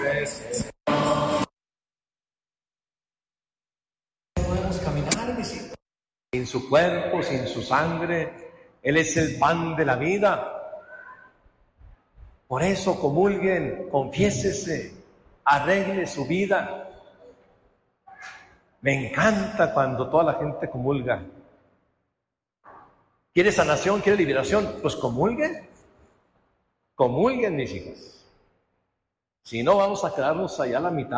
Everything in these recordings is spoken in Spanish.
Podemos caminar, mis hijos. Sin su cuerpo, sin su sangre, Él es el pan de la vida. Por eso comulguen, confiésese, arregle su vida. Me encanta cuando toda la gente comulga. ¿Quiere sanación? ¿Quiere liberación? Pues comulguen. Comulguen, mis hijos. Si no, vamos a quedarnos allá a la mitad.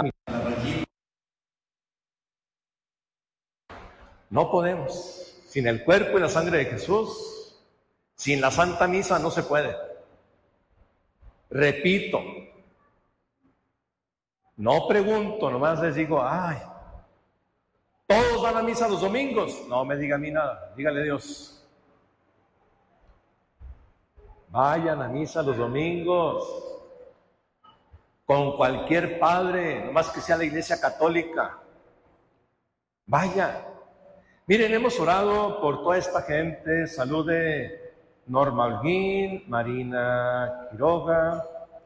No podemos. Sin el cuerpo y la sangre de Jesús, sin la Santa Misa no se puede. Repito, no pregunto, nomás les digo, ay, todos van a misa los domingos. No me diga a mí nada, dígale a Dios. Vayan a misa los domingos, con cualquier padre, nomás que sea la Iglesia Católica. Vaya. Miren, hemos orado por toda esta gente. Salude Norma Holguín, Marina Quiroga,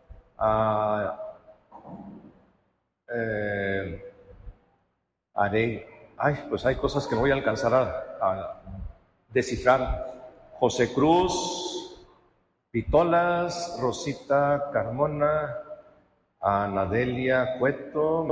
pues hay cosas que no voy a alcanzar a descifrar. José Cruz, Pitolas, Rosita Carmona, Anadelia Cueto,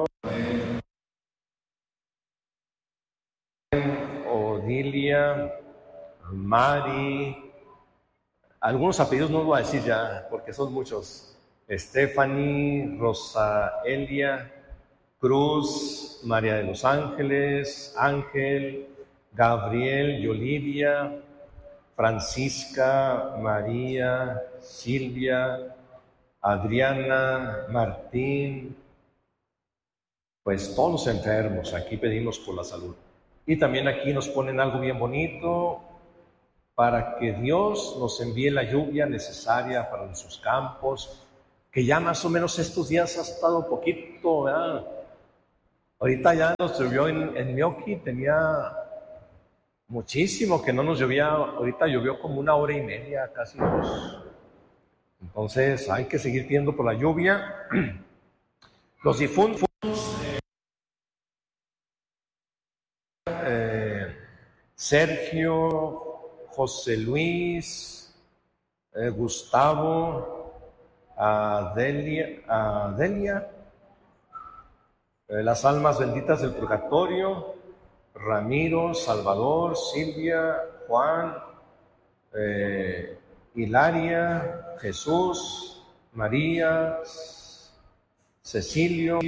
Odilia, Mari, algunos apellidos no voy a decir ya porque son muchos. Stephanie, Rosa Elia, Cruz, María de los Ángeles, Ángel, Gabriel, Yolivia, Francisca, María, Silvia, Adriana, Martín, pues todos los enfermos, aquí pedimos por la salud. Y también aquí nos ponen algo bien bonito, para que Dios nos envíe la lluvia necesaria para nuestros campos, que ya más o menos estos días ha estado poquito, ¿verdad? Ahorita ya nos llovió en Mioqui, tenía muchísimo que no nos llovía, ahorita llovió como 1 hora y media, casi 2. Entonces hay que seguir pidiendo por la lluvia. Los difuntos, Sergio, José Luis, Gustavo, Adelia, las almas benditas del purgatorio, Ramiro, Salvador, Silvia, Juan, Hilaria, Jesús, María, Cecilio.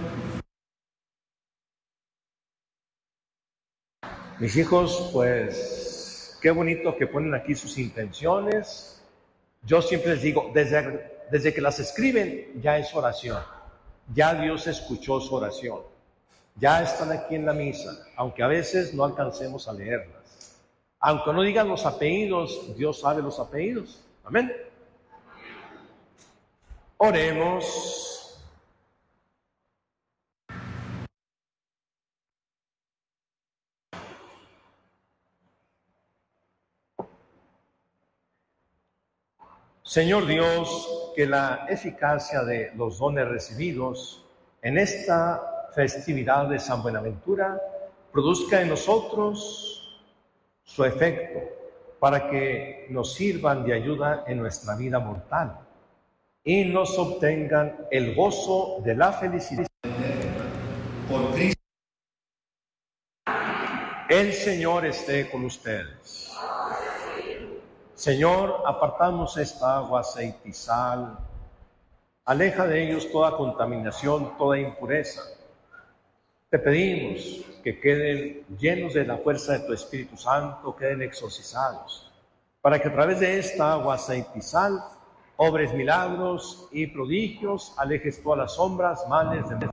Mis hijos, pues, qué bonito que ponen aquí sus intenciones. Yo siempre les digo, desde que las escriben, ya es oración. Ya Dios escuchó su oración. Ya están aquí en la misa, aunque a veces no alcancemos a leerlas. Aunque no digan los apellidos, Dios sabe los apellidos. Amén. Oremos. Señor Dios, que la eficacia de los dones recibidos en esta festividad de San Buenaventura produzca en nosotros su efecto para que nos sirvan de ayuda en nuestra vida mortal y nos obtengan el gozo de la felicidad. Por Cristo. El Señor esté con ustedes. Señor, apartamos esta agua, aceite y sal. Aleja de ellos toda contaminación, toda impureza. Te pedimos que queden llenos de la fuerza de tu Espíritu Santo, queden exorcizados, para que a través de esta agua, aceite y sal, obres milagros y prodigios, alejes todas las sombras, males de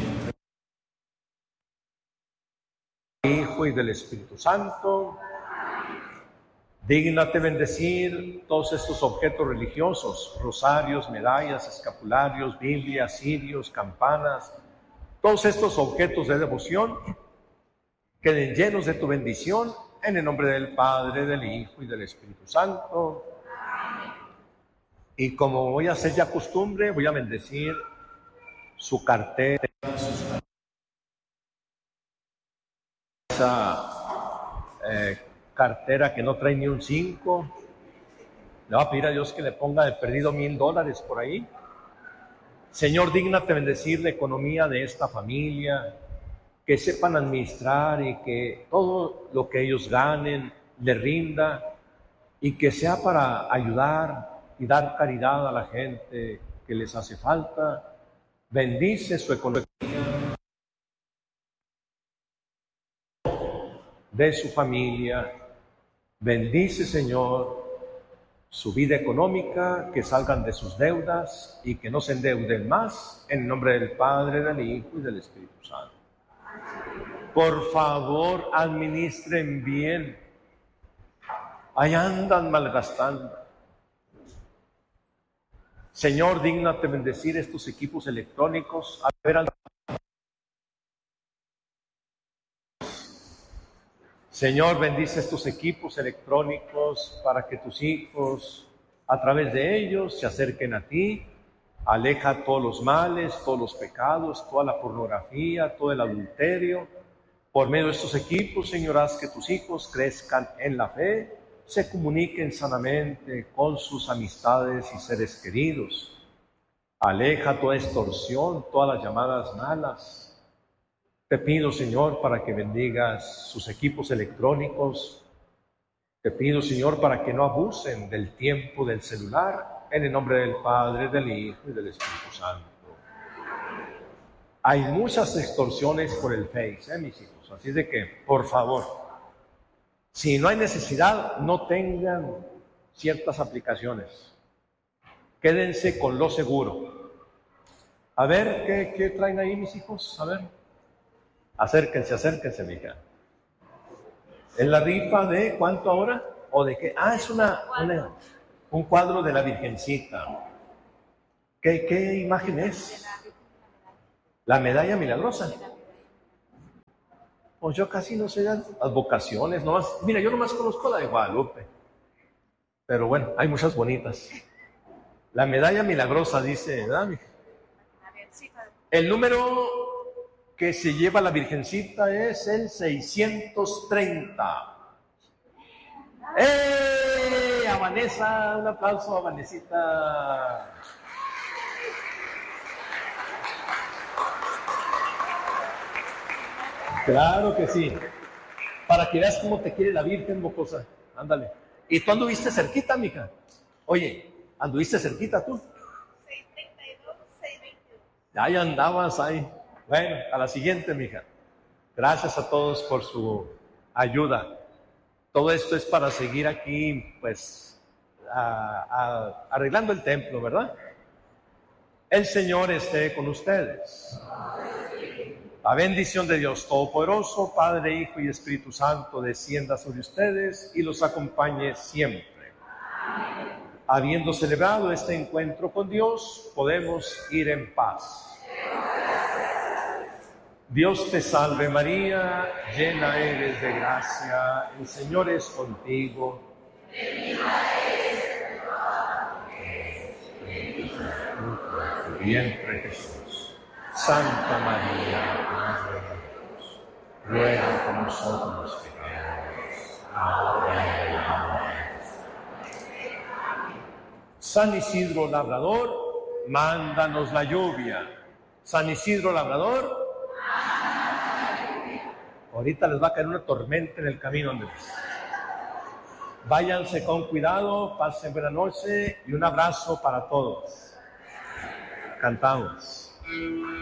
Hijo y del Espíritu Santo. Dígnate bendecir todos estos objetos religiosos, rosarios, medallas, escapularios, Biblias, cirios, campanas, todos estos objetos de devoción queden llenos de tu bendición, en el nombre del Padre, del Hijo y del Espíritu Santo. Y como voy a hacer ya costumbre, voy a bendecir su cartera, esa cartera que no trae ni un 5. Le va a pedir a Dios que le ponga de perdido $1,000 por ahí. Señor, dígnate bendecir la economía de esta familia, que sepan administrar y que todo lo que ellos ganen le rinda y que sea para ayudar y dar caridad a la gente que les hace falta. Bendice su economía de su familia. Bendice, Señor, su vida económica, que salgan de sus deudas y que no se endeuden más, en nombre del Padre, del Hijo y del Espíritu Santo. Por favor, administren bien. Ahí andan malgastando. Señor, dígnate bendecir estos equipos electrónicos. A ver, Señor, bendice estos equipos electrónicos para que tus hijos, a través de ellos, se acerquen a ti. Aleja todos los males, todos los pecados, toda la pornografía, todo el adulterio. Por medio de estos equipos, Señor, haz que tus hijos crezcan en la fe, se comuniquen sanamente con sus amistades y seres queridos. Aleja toda extorsión, todas las llamadas malas. Te pido, Señor, para que bendigas sus equipos electrónicos. Te pido, Señor, para que no abusen del tiempo del celular, en el nombre del Padre, del Hijo y del Espíritu Santo. Hay muchas extorsiones por el Face, mis hijos, así de que, por favor, si no hay necesidad, no tengan ciertas aplicaciones. Quédense con lo seguro. A ver, ¿qué traen ahí, mis hijos? A ver. Acérquense, mija. ¿Es la rifa de cuánto ahora? ¿O de qué? Ah, es un cuadro de la Virgencita. ¿Qué imagen es? La medalla milagrosa. Pues yo casi no sé las vocaciones, nomás. Mira, yo nomás conozco la de Guadalupe. Pero bueno, hay muchas bonitas. La medalla milagrosa dice, ¿verdad, mija? El número que se lleva la Virgencita es el 630. ¡Eh! A Vanessa, un aplauso a Vanesita. Claro que sí. Para que veas cómo te quiere la Virgen, mocosa. Ándale. ¿Y tú anduviste cerquita, mija? Oye, ¿anduviste cerquita tú? 632, 622. Ahí andabas, ahí. Bueno, a la siguiente, mija. Gracias a todos por su ayuda. Todo esto es para seguir aquí, pues, arreglando el templo, ¿verdad? El Señor esté con ustedes. La bendición de Dios Todopoderoso, Padre, Hijo y Espíritu Santo, descienda sobre ustedes y los acompañe siempre. Habiendo celebrado este encuentro con Dios, podemos ir en paz. Dios te salve María, llena eres de gracia, el Señor es contigo. Tu vientre Jesús. Santa María, Madre de Dios, ruega por nosotros los pecadores, ahora y en la hora de nuestra muerte. San Isidro Labrador, mándanos la lluvia. San Isidro Labrador, ahorita les va a caer una tormenta en el camino, Andrés. Váyanse con cuidado, pasen buena noche y un abrazo para todos. Cantamos.